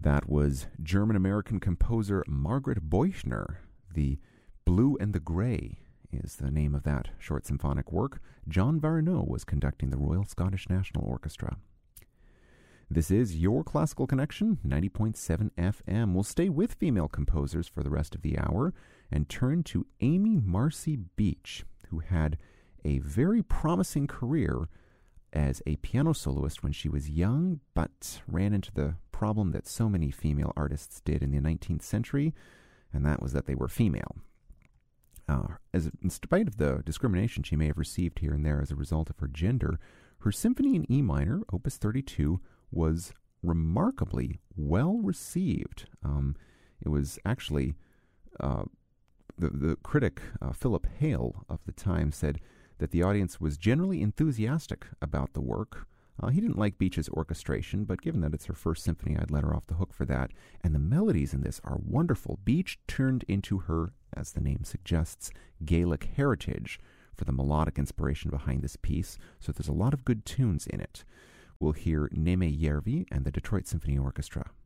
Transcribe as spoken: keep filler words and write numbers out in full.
That was German-American composer Margaret Beuchner. The Blue and the Grey is the name of that short symphonic work. John Varneau was conducting the Royal Scottish National Orchestra. This is Your Classical Connection, ninety point seven F M. We'll stay with female composers for the rest of the hour and turn to Amy Marcy Beach, who had a very promising career as a piano soloist when she was young, but ran into the problem that so many female artists did in the nineteenth century, and that was that they were female. Uh, as in spite of the discrimination she may have received here and there as a result of her gender, her symphony in E minor, Opus thirty-two, was remarkably well received. Um, it was actually uh, the the critic uh, Philip Hale of the time said that the audience was generally enthusiastic about the work. Uh, he didn't like Beach's orchestration, but given that it's her first symphony, I'd let her off the hook for that. And the melodies in this are wonderful. Beach turned into her, as the name suggests, Gaelic heritage for the melodic inspiration behind this piece, so there's a lot of good tunes in it. We'll hear Neme Järvi and the Detroit Symphony Orchestra.